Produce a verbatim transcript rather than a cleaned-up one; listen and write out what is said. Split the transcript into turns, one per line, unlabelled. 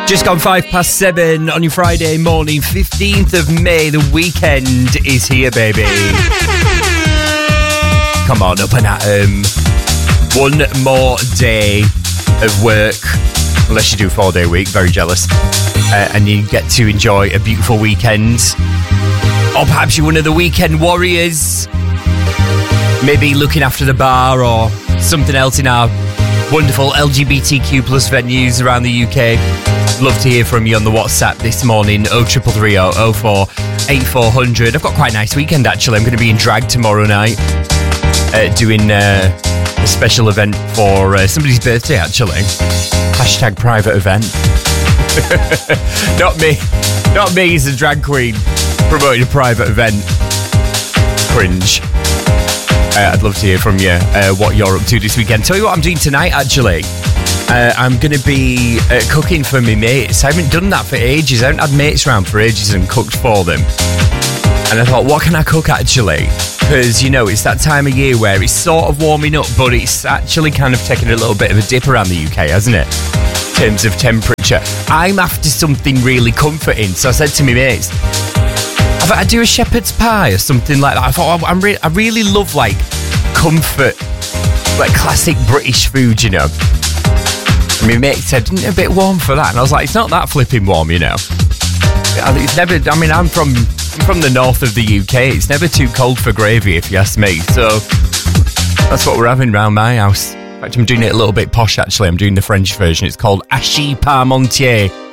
Just gone five past seven on your Friday morning, fifteenth of May. The weekend is here, baby. Come on, up and at 'em. One more day of work, unless you do a four-day week. Very jealous. Uh, and you get to enjoy a beautiful weekend. Or perhaps you're one of the weekend warriors. Maybe looking after the bar or something else in our wonderful L G B T Q plus venues around the U K. Love to hear from you on the WhatsApp this morning, oh triple three oh oh four eight four hundred. I've got quite a nice weekend, actually. I'm going to be in drag tomorrow night, uh, doing uh, a special event for uh, somebody's birthday, actually. Hashtag private event. Not me. Not me as a drag queen promoting a private event. Cringe. Uh, I'd love to hear from you uh, what you're up to this weekend. Tell you what I'm doing tonight, actually. Uh, I'm going to be uh, cooking for my mates. I haven't done that for ages. I haven't had mates around for ages and cooked for them. And I thought, what can I cook, actually? Because, you know, it's that time of year where it's sort of warming up, but it's actually kind of taking a little bit of a dip around the U K, hasn't it? In terms of temperature. I'm after something really comforting. So I said to my mates, I thought I'd do a shepherd's pie or something like that. I thought, I'm re- I really love, like, comfort, like classic British food, you know. And my mate said, isn't it a bit warm for that? And I was like, it's not that flipping warm, you know. It's never, I mean, I'm from I'm from the north of the U K. It's never too cold for gravy, if you ask me. So that's what we're having around my house. In fact, I'm doing it a little bit posh, actually. I'm doing the French version. It's called hachis parmentier.